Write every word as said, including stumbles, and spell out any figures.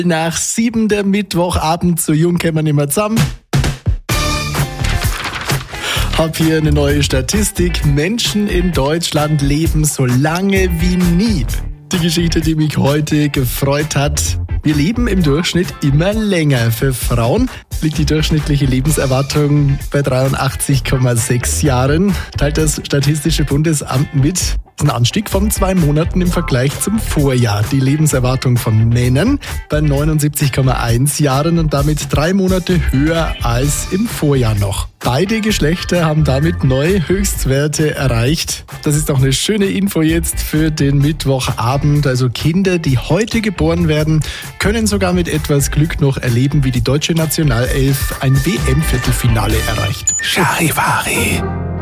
Nach sieben der Mittwochabend, so jung kämen wir nicht mehr zusammen. Hab hier eine neue Statistik. Menschen in Deutschland leben so lange wie nie. Die Geschichte, die mich heute gefreut hat. Wir leben im Durchschnitt immer länger. Für Frauen liegt die durchschnittliche Lebenserwartung bei dreiundachtzig Komma sechs Jahren, teilt das Statistische Bundesamt mit. Das ist ein Anstieg von zwei Monaten im Vergleich zum Vorjahr. Die Lebenserwartung von Männern bei neunundsiebzig Komma eins Jahren und damit drei Monate höher als im Vorjahr noch. Beide Geschlechter haben damit neue Höchstwerte erreicht. Das ist doch eine schöne Info jetzt für den Mittwochabend. Also Kinder, die heute geboren werden, können sogar mit etwas Glück noch erleben, wie die deutsche Nationalelf ein W M-Viertelfinale erreicht. Charivari.